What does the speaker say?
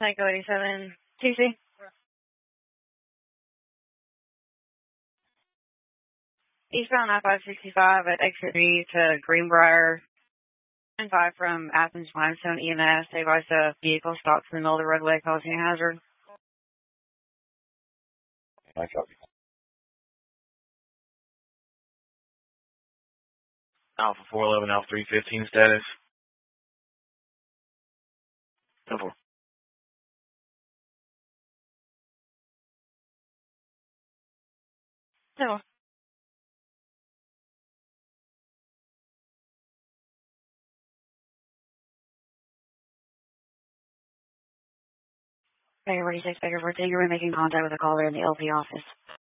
Psycho 87 TC. Eastbound I-565 at exit 3 to Greenbrier. And 5 from Athens Limestone EMS. They advised a vehicle stopped in the middle of the roadway causing a hazard. I copy. Alpha 411, Alpha 315 status. 10-4. No. Baker 46, Baker 42, you were making contact with a caller in the LP office.